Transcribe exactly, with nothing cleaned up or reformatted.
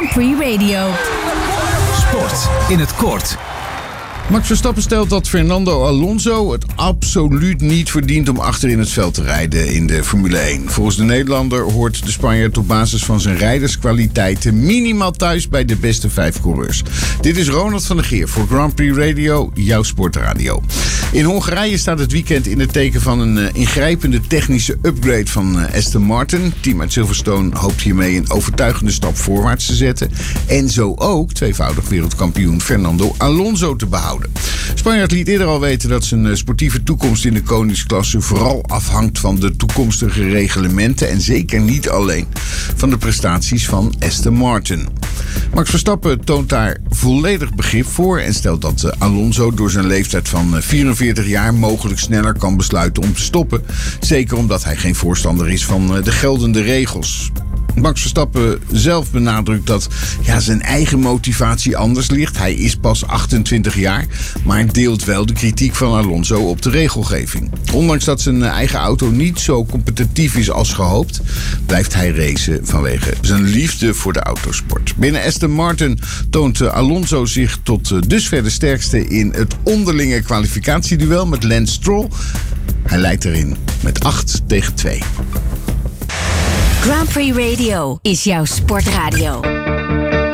Grand Prix Radio. Sport in het kort. Max Verstappen stelt dat Fernando Alonso het absoluut niet verdient om achter in het veld te rijden in de Formule één. Volgens de Nederlander hoort de Spanjaard op basis van zijn rijderskwaliteiten minimaal thuis bij de beste vijf coureurs. Dit is Ronald van der Geer voor Grand Prix Radio, jouw sportradio. In Hongarije staat het weekend in het teken van een uh, ingrijpende technische upgrade van uh, Aston Martin. Team uit Silverstone hoopt hiermee een overtuigende stap voorwaarts te zetten. En zo ook tweevoudig wereldkampioen Fernando Alonso te behouden. Spanjaard liet eerder al weten dat zijn sportieve toekomst in de koningsklasse vooral afhangt van de toekomstige reglementen en zeker niet alleen van de prestaties van Aston Martin. Max Verstappen toont daar volledig begrip voor en stelt dat Alonso door zijn leeftijd van vierenveertig jaar mogelijk sneller kan besluiten om te stoppen. Zeker omdat hij geen voorstander is van de geldende regels. Max Verstappen zelf benadrukt dat ja, zijn eigen motivatie anders ligt. Hij is pas achtentwintig jaar, maar deelt wel de kritiek van Alonso op de regelgeving. Ondanks dat zijn eigen auto niet zo competitief is als gehoopt, blijft hij racen vanwege zijn liefde voor de autosport. Binnen Aston Martin toont Alonso zich tot dusver de sterkste in het onderlinge kwalificatieduel met Lance Stroll. Hij leidt erin met acht tegen twee. Grand Prix Radio is jouw sportradio.